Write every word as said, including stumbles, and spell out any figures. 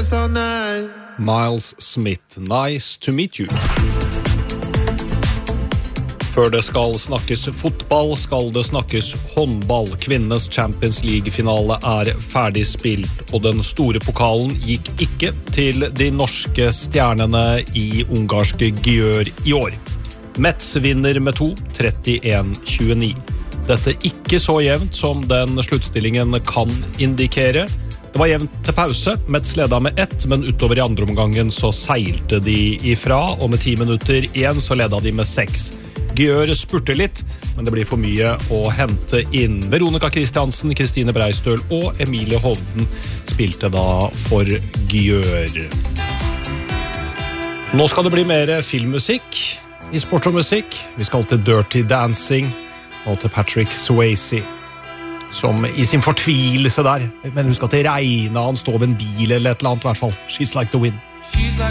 dance all night. Miles Smith, nice to meet you. Før det skal snakkes fotball, skal det snakkes håndball. Kvinnenes Champions League-finale er ferdig spilt, og den store pokalen gikk ikke til de norske stjernene i ungarske Győr i år. Metz vinner med to, trettien tjueni. Dette ikke så jevnt som den sluttstillingen kan indikere. Det var jevnt til pause, Metz ledet med ett, men utover i andre omgangen så seilte de ifra, og med ti minutter igjen så ledet de med seks. Győr spurte litt, men det blir for mye å hente inn. Veronica Kristiansen, Kristine Breistøl og Emilie Hovden spilte da for Győr. Nå skal det bli mer filmmusikk i Sport og musikk. Vi skal til Dirty Dancing og til Patrick Swayze, som i sin fortvilelse der, men husk at det regnet, han står ved en bil eller et eller annet i hvert fall. She's like the wind.